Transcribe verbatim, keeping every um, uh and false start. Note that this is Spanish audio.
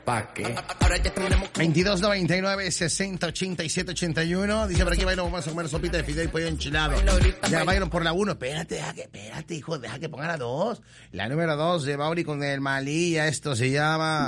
¿Pa' qué? veintidós noventa y nueve, sesenta, ochenta y siete, ochenta y uno. Dice por aquí, Byron, vamos a comer sopita de fideo y pollo enchilado. Ya, Byron, por la uno. Espérate, deja que, espérate, hijo, deja que ponga la dos. La número dos de Bauri con el Malilla, esto se llama...